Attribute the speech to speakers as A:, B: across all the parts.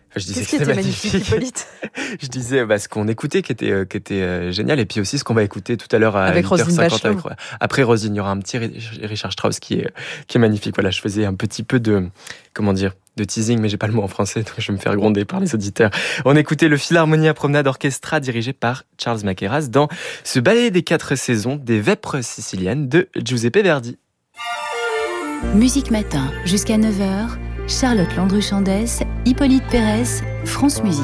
A: Je disais
B: Qu'est-ce qui était magnifique, Hippolyte?
A: Je disais ce qu'on écoutait qui était génial, et puis aussi ce qu'on va écouter tout à l'heure à
B: Avec
A: 8h50 après Rosine. Il y aura un petit Richard Strauss qui est magnifique. Voilà, je faisais un petit peu de teasing, mais j'ai pas le mot en français, donc je vais me faire gronder par les auditeurs. On écoutait le Philharmonia Promenade Orchestra dirigé par Charles Mackerras dans ce ballet des 4 saisons des Vêpres siciliennes de Giuseppe Verdi.
C: Musique Matin, jusqu'à 9h, Charlotte Landru-Chandès, Hippolyte Pérez, France Musique.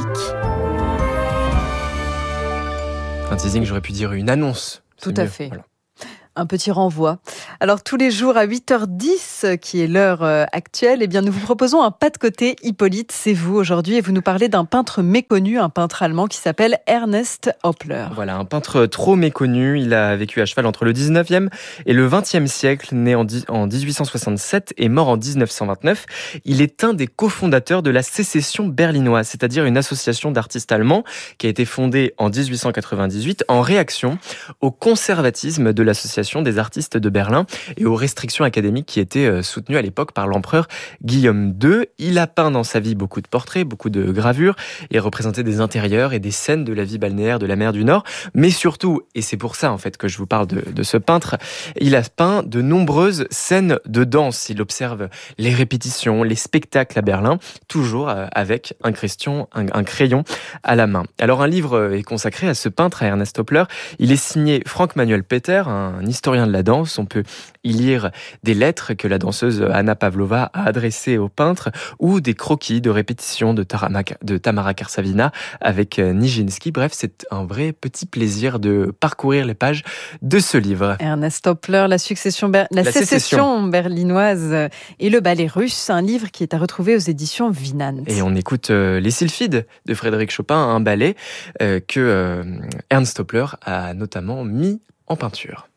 A: Un teasing, j'aurais pu dire une annonce.
B: Tout à fait. Voilà. Un petit renvoi. Alors, tous les jours à 8h10, qui est l'heure actuelle, nous vous proposons un pas de côté. Hippolyte, c'est vous aujourd'hui, et vous nous parlez d'un peintre méconnu, un peintre allemand qui s'appelle Ernest Hoppler.
A: Voilà, un peintre trop méconnu. Il a vécu à cheval entre le 19e et le 20e siècle, né en 1867 et mort en 1929. Il est un des cofondateurs de la Sécession berlinoise, c'est-à-dire une association d'artistes allemands qui a été fondée en 1898 en réaction au conservatisme de l'association des artistes de Berlin et aux restrictions académiques qui étaient soutenues à l'époque par l'empereur Guillaume II. Il a peint dans sa vie beaucoup de portraits, beaucoup de gravures, et représenté des intérieurs et des scènes de la vie balnéaire de la mer du Nord. Mais surtout, et c'est pour ça en fait que je vous parle de ce peintre, il a peint de nombreuses scènes de danse. Il observe les répétitions, les spectacles à Berlin, toujours avec un crayon à la main. Alors un livre est consacré à ce peintre, à Ernest Hoppler. Il est signé Frank Manuel Peter, un historien de la danse. On peut y lire des lettres que la danseuse Anna Pavlova a adressées au peintre, ou des croquis de répétition de Tamara Karsavina avec Nijinsky. Bref, c'est un vrai petit plaisir de parcourir les pages de ce livre.
B: Ernest Hoppler, la Sécession berlinoise et le ballet russe, un livre qui est à retrouver aux éditions Vinant.
A: Et on écoute les Sylphides de Frédéric Chopin, un ballet que Ernst Hoppler a notamment mis en peinture.